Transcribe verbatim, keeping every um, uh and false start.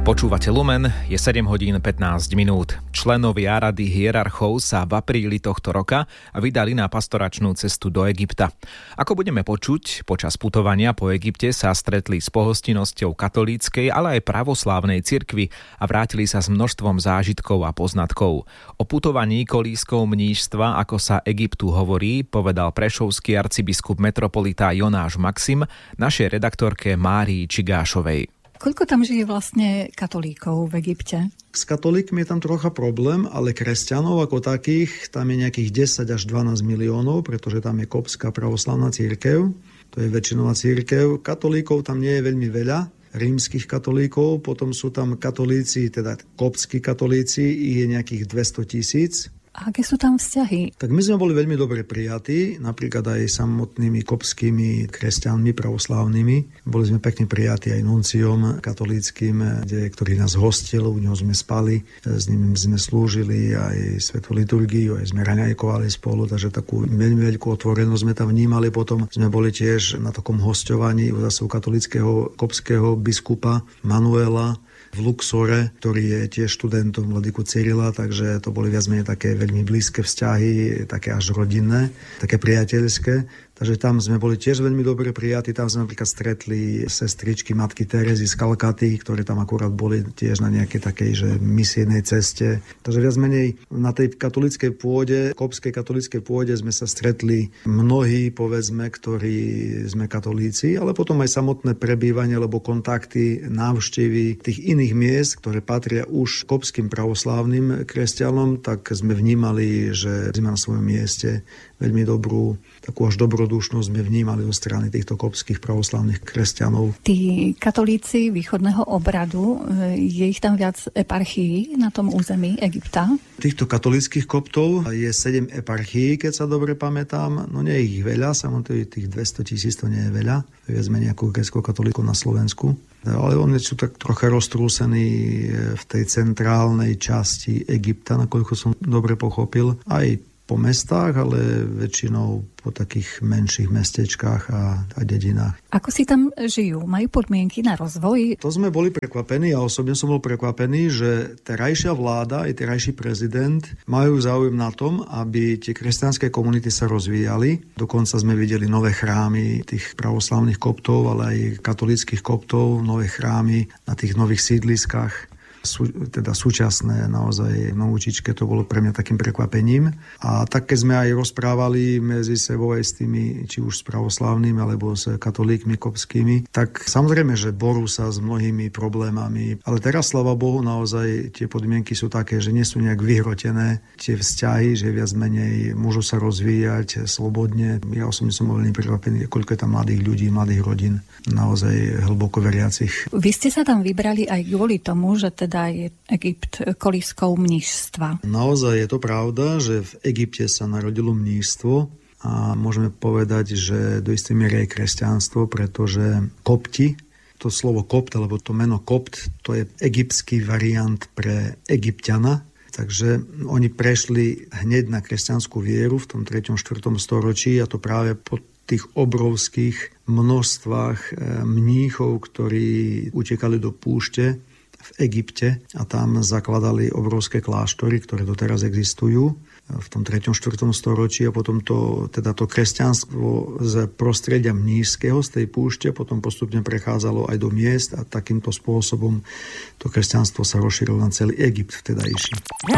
Počúvate Lumen, je sedem hodín pätnásť minút. Členovia Rady hierarchov sa v apríli tohto roka vydali na pastoračnú cestu do Egypta. Ako budeme počuť, počas putovania po Egypte sa stretli s pohostinnosťou katolíckej, ale aj pravoslávnej cirkvi a vrátili sa s množstvom zážitkov a poznatkov. O putovaní kolískou mníšstva, ako sa Egyptu hovorí, povedal prešovský arcibiskup metropolita Jonáš Maxim našej redaktorke Márii Čigášovej. Koľko tam žije vlastne katolíkov v Egypte? S katolíkmi je tam trocha problém, ale kresťanov ako takých tam je nejakých desať až dvanásť miliónov, pretože tam je koptská pravoslavná cirkev. To je väčšinová cirkev. Katolíkov tam nie je veľmi veľa, rímskych katolíkov, potom sú tam katolíci, teda koptskí katolíci, ich je nejakých dvesto tisíc. A aké sú tam vzťahy? Tak my sme boli veľmi dobre prijatí, napríklad aj samotnými koptskými kresťanmi pravoslávnymi. Boli sme pekne prijatí aj nunciom katolíckym, kde, ktorý nás hostil, u neho sme spali, s ním sme slúžili aj svätú liturgiu, aj sme raňajkovali spolu, takže takú veľmi veľkú otvorenosť sme tam vnímali. Potom sme boli tiež na takom hosťovaní u zase koptského koptského biskupa Manuela v Luxore, ktorý je tiež študentom vladyku Cyrila, takže to boli viac menej také veľmi blízke vzťahy, také až rodinné, také priateľské. Takže tam sme boli tiež veľmi dobre prijatí. Tam sme napríklad stretli sestričky matky Terezy z Kalkaty, ktoré tam akurát boli tiež na nejakej takej že misijnej ceste. Takže viac menej na tej katolíckej pôde, koptskej katolíckej pôde sme sa stretli mnohí, povedzme, ktorí sme katolíci, ale potom aj samotné prebývanie, alebo kontakty, návštevy tých iných miest, ktoré patria už koptským pravoslávnym kresťanom, tak sme vnímali, že sme na svojom mieste veľmi dobrú, takú až dobrodušnosť sme vnímali zo strany týchto koptských pravoslávnych kresťanov. Tí katolíci východného obradu, je ich tam viac eparchií na tom území Egypta? Týchto katolíckych koptov je sedem eparchií, keď sa dobre pamätám. No nie je ich veľa, samozrejme tých dvesto tisíc to nie je veľa. To je viac menej ako grécko-katolíkov na Slovensku. Ale oni sú tak trocha roztrúsení v tej centrálnej časti Egypta, nakoľko som dobre pochopil. Aj po mestách, ale väčšinou po takých menších mestečkách a, a dedinách. Ako si tam žijú? Majú podmienky na rozvoj? To sme boli prekvapení a osobne som bol prekvapený, že terajšia vláda aj terajší prezident majú záujem na tom, aby tie kresťanské komunity sa rozvíjali. Dokonca sme videli nové chrámy tých pravoslavných koptov, ale aj katolíckych koptov, nové chrámy na tých nových sídliskách. Sú, teda súčasné naozaj novúčičke, to bolo pre mňa takým prekvapením. A tak, keď sme aj rozprávali medzi sebou aj s tými, či už s pravoslávnymi, alebo s katolíkmi koptskými, tak samozrejme, že ború sa s mnohými problémami. Ale teraz, sláva Bohu, naozaj tie podmienky sú také, že nie sú nejak vyhrotené tie vzťahy, že viac menej môžu sa rozvíjať slobodne. Ja osobne som veľmi prekvapený, koľko je tam mladých ľudí, mladých rodín, naozaj hlboko veriacich. Vy ste sa tam vybrali aj kvôli tomu, že teda je Egypt kolískou mníšstva. Naozaj je to pravda, že v Egypte sa narodilo mníšstvo a môžeme povedať, že do istej miery je kresťanstvo, pretože kopti, to slovo kopt, alebo to meno kopt, to je egyptský variant pre Egypťana. Takže oni prešli hneď na kresťanskú vieru v tom treťom štvrtom storočí a to práve po tých obrovských množstvách mníchov, ktorí utekali do púšte v Egypte a tam zakladali obrovské kláštory, ktoré doteraz existujú v tom treťom štvrtom storočí a potom to, teda to kresťanstvo z prostredia mníšskeho, z tej púšte, potom postupne prechádzalo aj do miest a takýmto spôsobom to kresťanstvo sa rozšírilo na celý Egypt vtedajší.